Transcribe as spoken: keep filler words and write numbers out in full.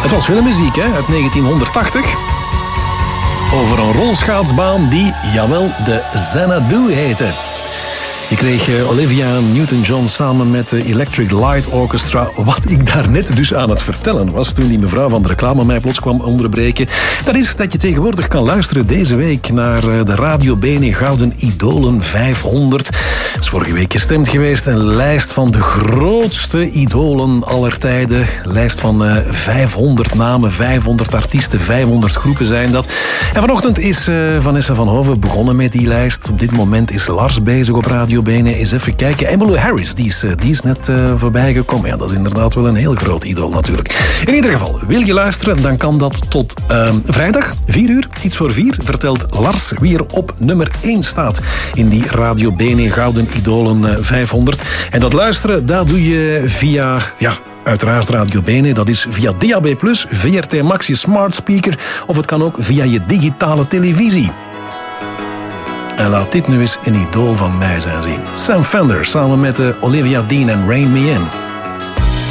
Het was filmmuziek, hè, uit negentienhonderdtachtig. Over een rolschaatsbaan die, jawel, de Xanadu heette. Je kreeg Olivia Newton-John samen met de Electric Light Orchestra. Wat ik daarnet dus aan het vertellen was toen die mevrouw van de reclame mij plots kwam onderbreken. Dat is dat je tegenwoordig kan luisteren deze week naar de Radio Bene Gouden Idolen vijfhonderd. Dat is vorige week gestemd geweest. Een lijst van de grootste idolen aller tijden. Een lijst van uh, vijfhonderd namen, vijfhonderd artiesten, vijfhonderd groepen zijn dat. En vanochtend is uh, Vanessa van Hoven begonnen met die lijst. Op dit moment is Lars bezig op Radio Bene. Eens even kijken. Emmylou Harris, die is, die is net uh, voorbij gekomen. Ja, dat is inderdaad wel een heel groot idool natuurlijk. In ieder geval, wil je luisteren, dan kan dat tot uh, vrijdag, vier uur, iets voor vier, vertelt Lars wie er op nummer één staat in die Radio Bene Gouden Idolen uh, vijfhonderd. En dat luisteren, dat doe je via... ja. Uiteraard Radio Bene, dat is via D A B plus, V R T Max, je smart speaker, of het kan ook via je digitale televisie. En laat dit nu eens een idool van mij zijn zien. Sam Fender samen met uh, Olivia Dean en Rain Me In.